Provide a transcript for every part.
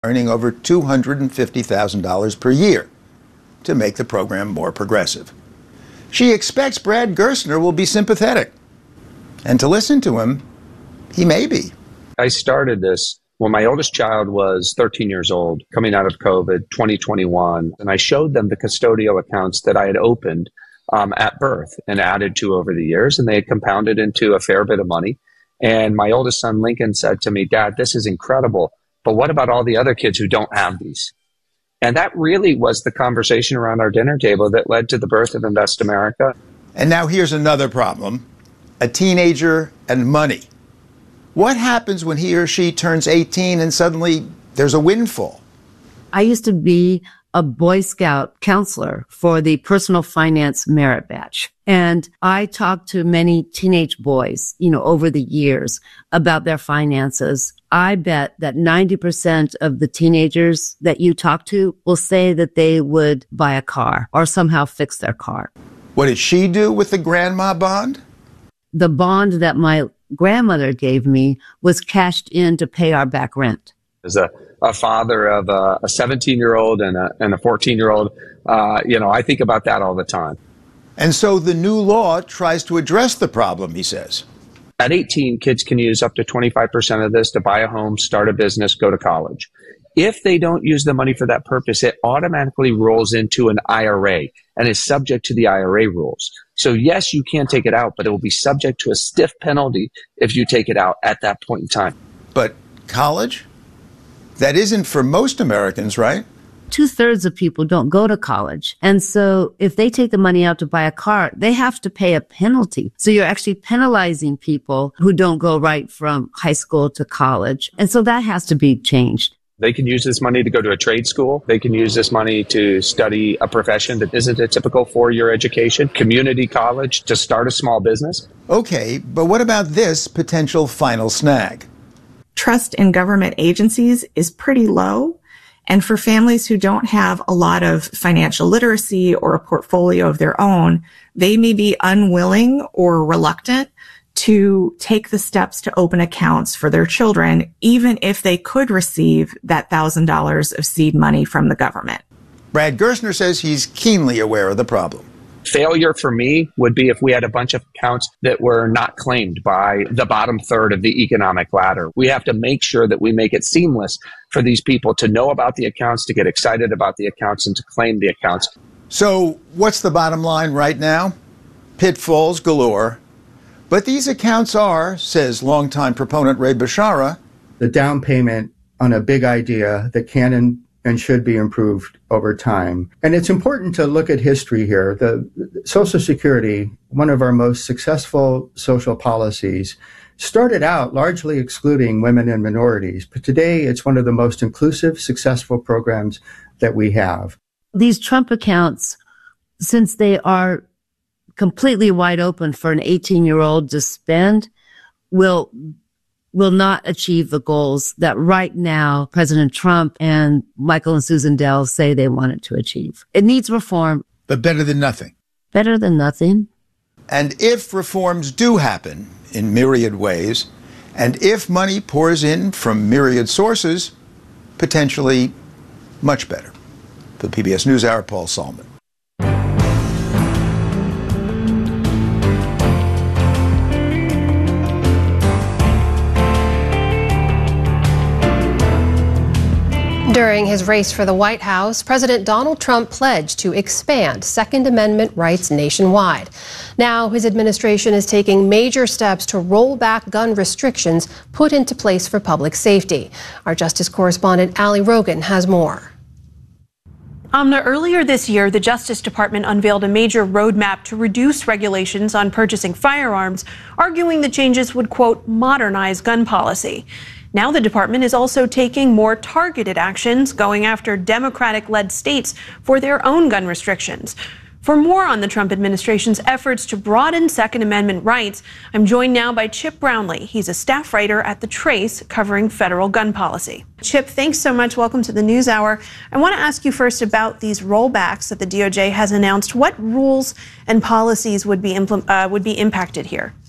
earning over $250,000 per year to make the program more progressive. She expects Brad Gerstner will be sympathetic. And to listen to him, he may be. I started this when my oldest child was 13 years old, coming out of COVID, 2021, and I showed them the custodial accounts that I had opened at birth and added to over the years, and they had compounded into a fair bit of money. And my oldest son, Lincoln, said to me, "Dad, this is incredible, but what about all the other kids who don't have these?" And that really was the conversation around our dinner table that led to the birth of Invest America. And now here's another problem, a teenager and money. What happens when he or she turns 18 and suddenly there's a windfall? I used to be a Boy Scout counselor for the Personal Finance Merit Badge. And I talked to many teenage boys, over the years about their finances. I bet that 90% of the teenagers that you talk to will say that they would buy a car or somehow fix their car. What did she do with the grandma bond? The bond that my grandmother gave me was cashed in to pay our back rent. As a father of a 17-year-old and a 14-year-old, I think about that all the time. And so the new law tries to address the problem, he says. At 18, kids can use up to 25% of this to buy a home, start a business, go to college. If they don't use the money for that purpose, it automatically rolls into an IRA and is subject to the IRA rules. So yes, you can take it out, but it will be subject to a stiff penalty if you take it out at that point in time. But college? That isn't for most Americans, right? 2/3 of people don't go to college. And so if they take the money out to buy a car, they have to pay a penalty. So you're actually penalizing people who don't go right from high school to college. And so that has to be changed. They can use this money to go to a trade school. They can use this money to study a profession that isn't a typical four-year education, community college, to start a small business. Okay, but what about this potential final snag? Trust in government agencies is pretty low. And for families who don't have a lot of financial literacy or a portfolio of their own, they may be unwilling or reluctant to take the steps to open accounts for their children, even if they could receive that $1,000 of seed money from the government. Brad Gerstner says he's keenly aware of the problem. Failure for me would be if we had a bunch of accounts that were not claimed by the bottom third of the economic ladder. We have to make sure that we make it seamless for these people to know about the accounts, to get excited about the accounts, and to claim the accounts. So what's the bottom line right now? Pitfalls galore. But these accounts are, says longtime proponent Ray Bashara, the down payment on a big idea that can and should be improved over time. And it's important to look at history here. The Social Security, one of our most successful social policies, started out largely excluding women and minorities, but today it's one of the most inclusive, successful programs that we have. These Trump accounts, since they are completely wide open for an 18-year-old to spend, will not achieve the goals that right now President Trump and Michael and Susan Dell say they want it to achieve. It needs reform. But better than nothing. Better than nothing. And if reforms do happen in myriad ways, and if money pours in from myriad sources, potentially much better. For the PBS NewsHour, Paul Solman. During his race for the White House, President Donald Trump pledged to expand Second Amendment rights nationwide. Now, his administration is taking major steps to roll back gun restrictions put into place for public safety. Our Justice correspondent Ali Rogan has more. Amna, earlier this year, the Justice Department unveiled a major roadmap to reduce regulations on purchasing firearms, arguing the changes would, quote, modernize gun policy. Now the department is also taking more targeted actions, going after Democratic-led states for their own gun restrictions. For more on the Trump administration's efforts to broaden Second Amendment rights, I'm joined now by Chip Brownlee. He's a staff writer at The Trace covering federal gun policy. Chip, thanks so much. Welcome to the NewsHour. I want to ask you first about these rollbacks that the DOJ has announced. What rules and policies would be impacted here?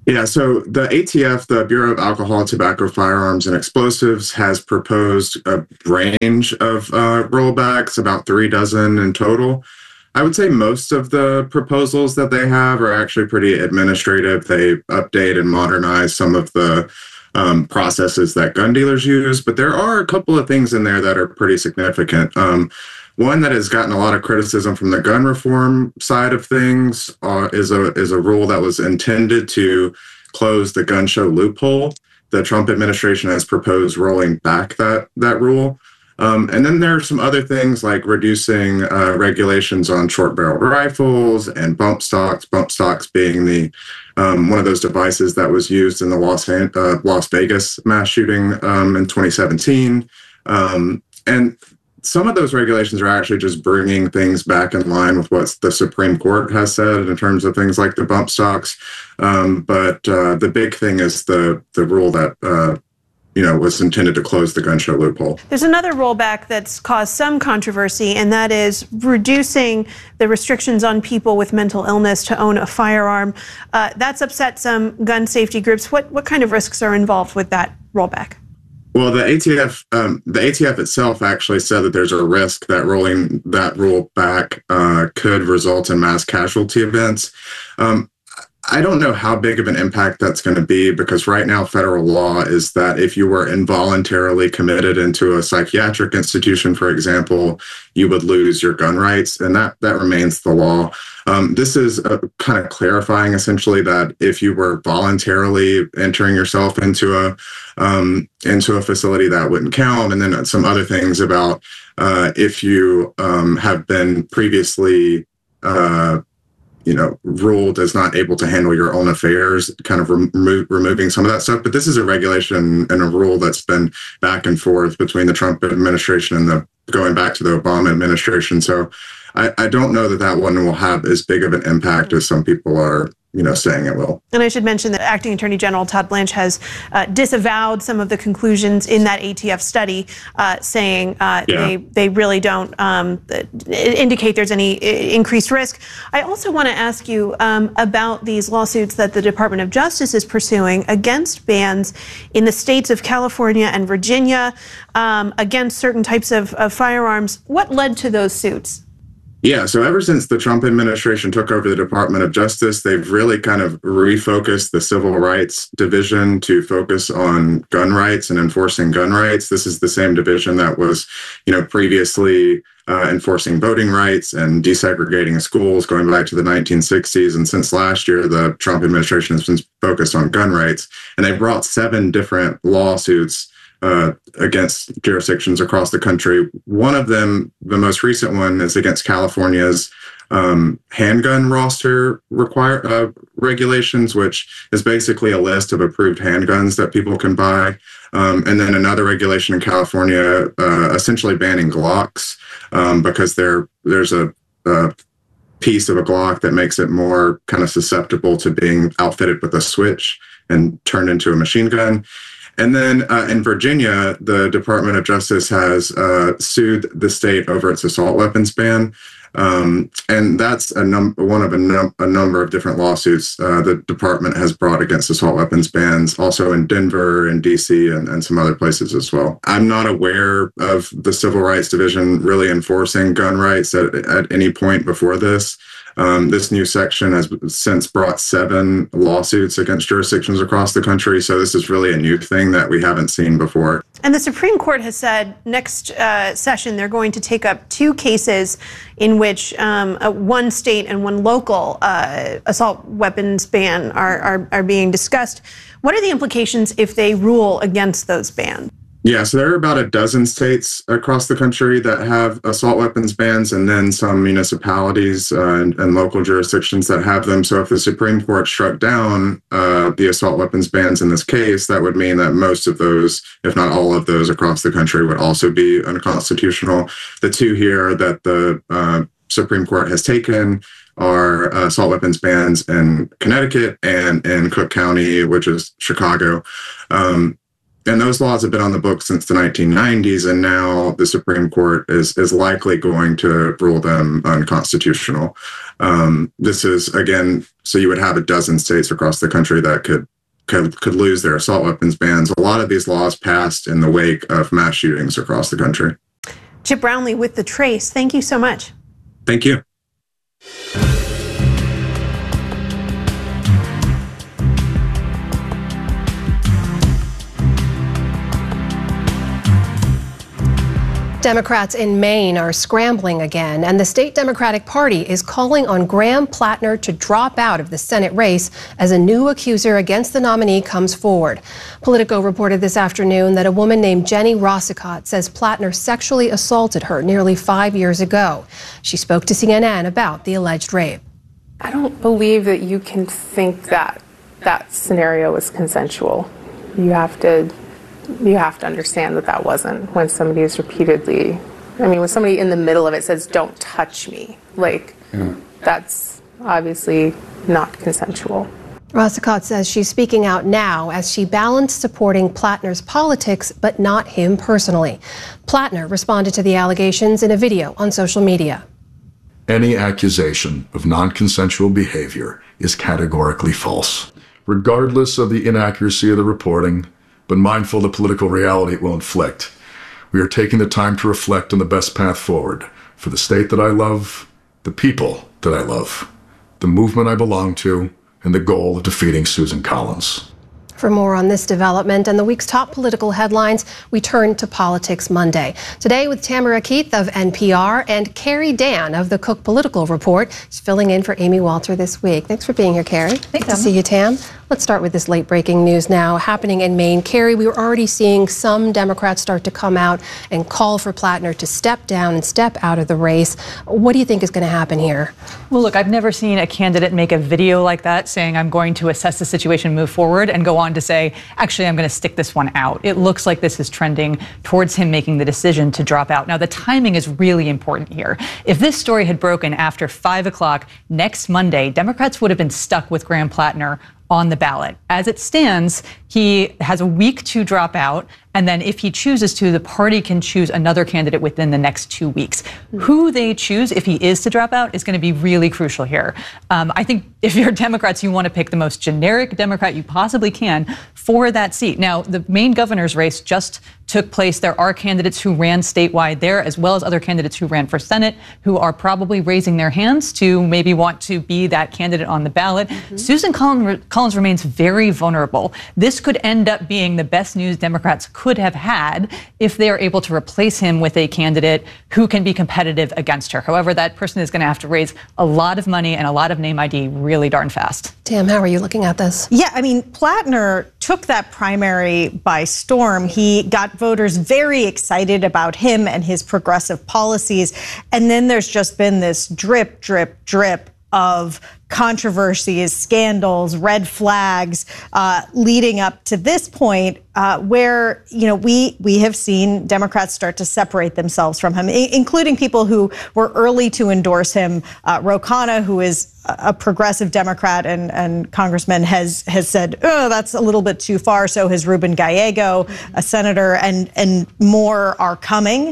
Yeah, so the ATF, the Bureau of Alcohol, Tobacco, Firearms, and Explosives, has proposed a range of rollbacks, about 36 in total. I would say most of the proposals that they have are actually pretty administrative. They update and modernize some of the processes that gun dealers use, but there are a couple of things in there that are pretty significant. One that has gotten a lot of criticism from the gun reform side of things is a rule that was intended to close the gun show loophole. The Trump administration has proposed rolling back that rule. And then there are some other things like reducing regulations on short-barreled rifles and bump stocks being the one of those devices that was used in the Las Vegas mass shooting in 2017. And some of those regulations are actually just bringing things back in line with what the Supreme Court has said in terms of things like the bump stocks. But the big thing is the rule that was intended to close the gun show loophole. There's another rollback that's caused some controversy, and that is reducing the restrictions on people with mental illness to own a firearm. That's upset some gun safety groups. What kind of risks are involved with that rollback? Well, the ATF itself actually said that there's a risk that rolling that rule back could result in mass casualty events. I don't know how big of an impact that's going to be, because right now federal law is that if you were involuntarily committed into a psychiatric institution, for example, you would lose your gun rights, and that remains the law. This is kind of clarifying essentially that if you were voluntarily entering yourself into a facility, that wouldn't count. And then some other things about if you have been previously ruled as not able to handle your own affairs, kind of removing some of that stuff. But this is a regulation and a rule that's been back and forth between the Trump administration and going back to the Obama administration. So I don't know that one will have as big of an impact as some people are saying it will. And I should mention that Acting Attorney General Todd Blanche has disavowed some of the conclusions in that ATF study, saying they really don't indicate there's any increased risk. I also want to ask you about these lawsuits that the Department of Justice is pursuing against bans in the states of California and Virginia against certain types of firearms. What led to those suits? Yeah, so ever since the Trump administration took over the Department of Justice, they've really kind of refocused the Civil Rights Division to focus on gun rights and enforcing gun rights. This is the same division that was, previously enforcing voting rights and desegregating schools going back to the 1960s. And since last year, the Trump administration has been focused on gun rights. And they brought 7 different lawsuits against jurisdictions across the country. One of them, the most recent one, is against California's handgun roster regulations, which is basically a list of approved handguns that people can buy. And then another regulation in California essentially banning Glocks because there's a piece of a Glock that makes it more kind of susceptible to being outfitted with a switch and turned into a machine gun. And then in Virginia, the Department of Justice has sued the state over its assault weapons ban. And that's one of a number of different lawsuits the department has brought against assault weapons bans, also in Denver and DC and some other places as well. I'm not aware of the Civil Rights Division really enforcing gun rights at any point before this. This new section has since brought 7 lawsuits against jurisdictions across the country. So this is really a new thing that we haven't seen before. And the Supreme Court has said next session they're going to take up 2 cases in which one state and one local assault weapons ban are being discussed. What are the implications if they rule against those bans? Yeah, so there are about a dozen states across the country that have assault weapons bans, and then some municipalities and local jurisdictions that have them. So if the Supreme Court struck down the assault weapons bans in this case, that would mean that most of those, if not all of those across the country, would also be unconstitutional. The 2 here that the Supreme Court has taken are assault weapons bans in Connecticut and in Cook County, which is Chicago. And those laws have been on the books since the 1990s, and now the Supreme Court is likely going to rule them unconstitutional. This is, again, so you would have a dozen states across the country that could lose their assault weapons bans. A lot of these laws passed in the wake of mass shootings across the country. Chip Brownlee with The Trace. Thank you so much. Thank you. Democrats in Maine are scrambling again, and the state Democratic Party is calling on Graham Plattner to drop out of the Senate race as a new accuser against the nominee comes forward. Politico reported this afternoon that a woman named Jenny Rossicott says Plattner sexually assaulted her nearly 5 years ago. She spoke to CNN about the alleged rape. I don't believe that you can think that that scenario was consensual. You have to understand that wasn't, when somebody is repeatedly, when somebody in the middle of it says, "Don't touch me," that's obviously not consensual. Rossicott says she's speaking out now as she balanced supporting Plattner's politics, but not him personally. Plattner responded to the allegations in a video on social media. Any accusation of non-consensual behavior is categorically false, regardless of the inaccuracy of the reporting, but mindful of the political reality it will inflict. We are taking the time to reflect on the best path forward for the state that I love, the people that I love, the movement I belong to, and the goal of defeating Susan Collins. For more on this development and the week's top political headlines, we turn to Politics Monday. Today with Tamara Keith of NPR and Carrie Dan of the Cook Political Report. She's filling in for Amy Walter this week. Thanks for being here, Carrie. Thanks to see you, Tam. Let's start with this late breaking news now happening in Maine. Carrie, we were already seeing some Democrats start to come out and call for Plattner to step down and step out of the race. What do you think is going to happen here? Well, look, I've never seen a candidate make a video like that saying, "I'm going to assess the situation, move forward," and go on to say, "Actually, I'm going to stick this one out." It looks like this is trending towards him making the decision to drop out. Now, the timing is really important here. If this story had broken after 5 o'clock next Monday, Democrats would have been stuck with Graham Plattner on the ballot. As it stands, he has a week to drop out, and then if he chooses to, the party can choose another candidate within the next 2 weeks. Who they choose if he is to drop out is going to be really crucial here. I think if you're Democrats, you want to pick the most generic Democrat you possibly can for that seat. Now, the Maine governor's race just took place. There are candidates who ran statewide there, as well as other candidates who ran for Senate, who are probably raising their hands to maybe want to be that candidate on the ballot. Susan Collins remains very vulnerable. This could end up being the best news Democrats could have had if they are able to replace him with a candidate who can be competitive against her. However, that person is going to have to raise a lot of money and a lot of name ID really darn fast. Tam, how are you looking at this? Yeah, Plattner took that primary by storm. He got voters very excited about him and his progressive policies. And then there's just been this drip, drip, drip of controversies, scandals, red flags, leading up to this point where, we have seen Democrats start to separate themselves from him, including people who were early to endorse him. Ro Khanna, who is a progressive Democrat and congressman, has said, "Oh, that's a little bit too far." So has Ruben Gallego, a senator, and more are coming.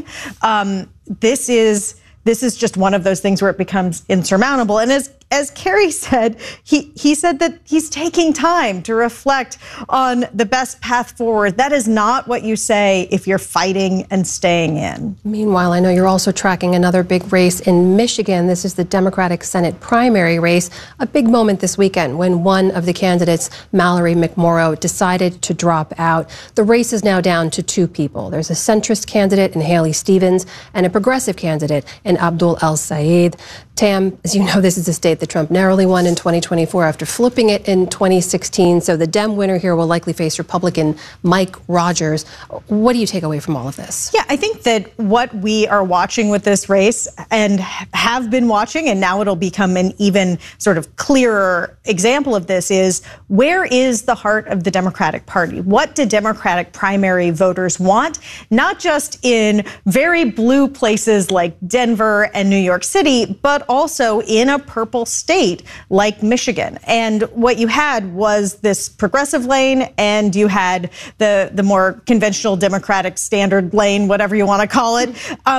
This is just one of those things where it becomes insurmountable. And as Carrie said, he said that he's taking time to reflect on the best path forward. That is not what you say if you're fighting and staying in. Meanwhile, I know you're also tracking another big race in Michigan. This is the Democratic Senate primary race. A big moment this weekend when one of the candidates, Mallory McMorrow, decided to drop out. The race is now down to two people. There's a centrist candidate in Haley Stevens and a progressive candidate in Abdul El-Sayed. Tam, as you know, this is a state that Trump narrowly won in 2024 after flipping it in 2016. So the Dem winner here will likely face Republican Mike Rogers. What do you take away from all of this? Yeah, I think that what we are watching with this race and have been watching, and now it'll become an even sort of clearer example of this, is where is the heart of the Democratic Party? What do Democratic primary voters want? Not just in very blue places like Denver and New York City, but also in a purple state like Michigan. And what you had was this progressive lane, and you had the more conventional Democratic standard lane, whatever you want to call it.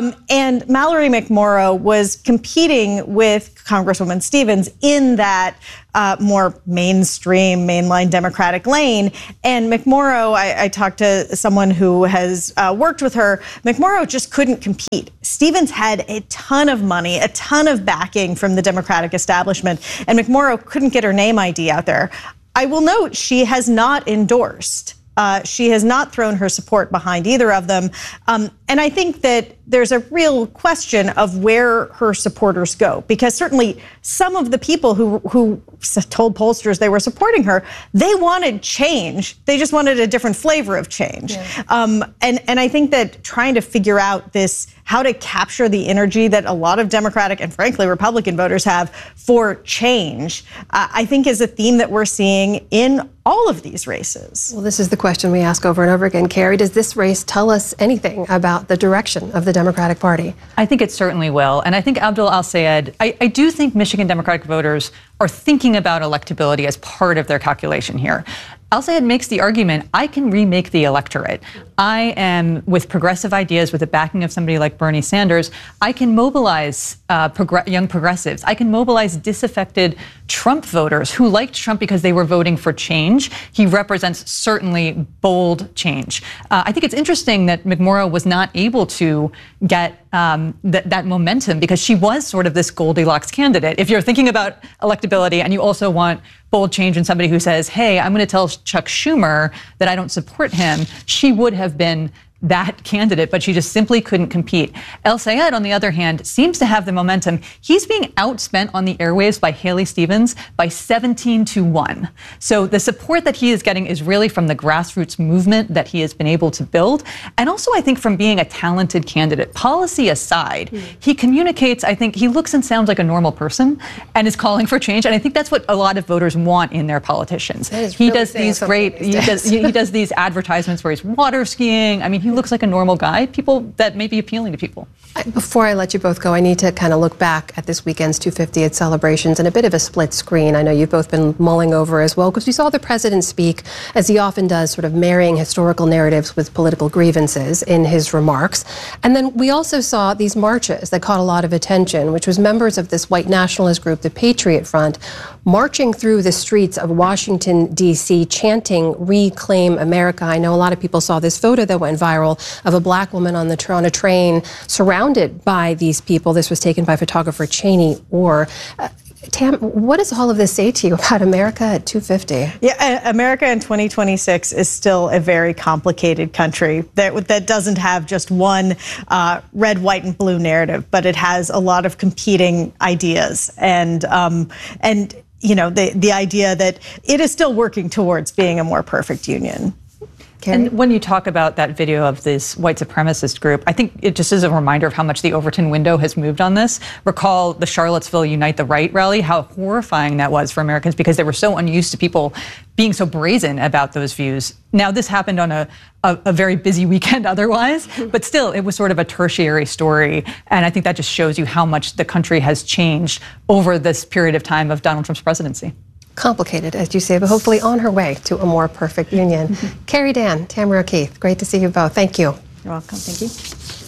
And Mallory McMorrow was competing with Congresswoman Stevens in that more mainstream, mainline Democratic lane. And McMorrow, I talked to someone who has worked with her, McMorrow just couldn't compete. Stevens had a ton of money, a ton of backing from the Democratic establishment, and McMorrow couldn't get her name ID out there. I will note she has not endorsed. She has not thrown her support behind either of them. And I think that there's a real question of where her supporters go, because certainly some of the people who told pollsters they were supporting her, they wanted change. They just wanted a different flavor of change. Yeah. And I think that trying to figure out how to capture the energy that a lot of Democratic and frankly Republican voters have for change, I think is a theme that we're seeing in all of these races. Well, this is the question we ask over and over again. Carrie, does this race tell us anything about the direction of the Democratic Party? I think it certainly will. And I think Abdul Al-Sayed, I do think Michigan Democratic voters are thinking about electability as part of their calculation here. Al-Sayed makes the argument, I can remake the electorate. I am, with progressive ideas, with the backing of somebody like Bernie Sanders, I can mobilize young progressives. I can mobilize disaffected Trump voters who liked Trump because they were voting for change. He represents certainly bold change. I think it's interesting that McMorrow was not able to get that momentum because she was sort of this Goldilocks candidate. If you're thinking about electability and you also want bold change in somebody who says, hey, I'm going to tell Chuck Schumer that I don't support him, she would have been that candidate, but she just simply couldn't compete. El-Sayed, on the other hand, seems to have the momentum. He's being outspent on the airwaves by Haley Stevens by 17-1. So the support that he is getting is really from the grassroots movement that he has been able to build. And also, I think, from being a talented candidate. Policy aside, he communicates, I think, he looks and sounds like a normal person and is calling for change. And I think that's what a lot of voters want in their politicians. He does these he does these advertisements where he's water skiing. I mean, he looks like a normal guy, that may be appealing to people. Before I let you both go, I need to kind of look back at this weekend's 250th celebrations and a bit of a split screen. I know you've both been mulling over as well, because we saw the president speak, as he often does, sort of marrying historical narratives with political grievances in his remarks. And then we also saw these marches that caught a lot of attention, which was members of this white nationalist group, the Patriot Front, marching through the streets of Washington, D.C., chanting, "Reclaim America." I know a lot of people saw this photo that went viral of a black woman on a train surrounded by these people. This was taken by photographer Cheney Orr. Tam, what does all of this say to you about America at 250? Yeah, America in 2026 is still a very complicated country that doesn't have just one red, white, and blue narrative, but it has a lot of competing ideas and you know, the idea that it is still working towards being a more perfect union. Carrie? And when you talk about that video of this white supremacist group, I think it just is a reminder of how much the Overton window has moved on this. Recall the Charlottesville Unite the Right rally, how horrifying that was for Americans because they were so unused to people being so brazen about those views. Now, this happened on a very busy weekend otherwise, but still, it was sort of a tertiary story. And I think that just shows you how much the country has changed over this period of time of Donald Trump's presidency. Complicated, as you say, but hopefully on her way to a more perfect union. Carrie, Dan, Tamara O'Keefe, great to see you both. Thank you. You're welcome. Thank you.